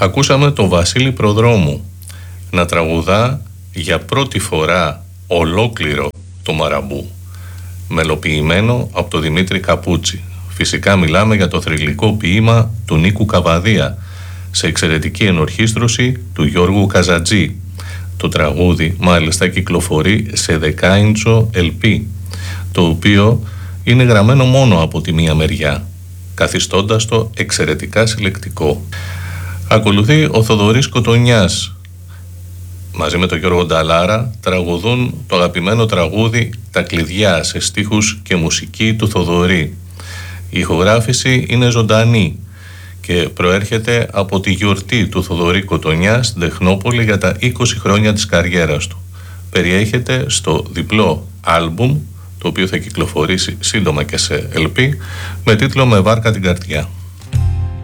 Ακούσαμε τον Βασίλη Προδρόμου να τραγουδά για πρώτη φορά ολόκληρο το Μαραμπού, μελοποιημένο από τον Δημήτρη Καπούτσι. Φυσικά μιλάμε για το θρυλικό ποίημα του Νίκου Καβαδία, σε εξαιρετική ενορχήστρωση του Γιώργου Καζατζή. Το τραγούδι μάλιστα κυκλοφορεί σε 10 LP, το οποίο είναι γραμμένο μόνο από τη μία μεριά, καθιστώντας το εξαιρετικά συλλεκτικό. Ακολουθεί ο Θοδωρής Κοτονιάς. Μαζί με τον Γιώργο Νταλάρα τραγουδούν το αγαπημένο τραγούδι «Τα κλειδιά» σε στίχους και μουσική του Θοδωρή. Η ηχογράφηση είναι ζωντανή και προέρχεται από τη γιορτή του Θοδωρή Κοτονιά στην Τεχνόπολη για τα 20 χρόνια της καριέρας του. Περιέχεται στο διπλό άλμπουμ, το οποίο θα κυκλοφορήσει σύντομα και σε LP, με τίτλο «Με βάρκα την καρδιά».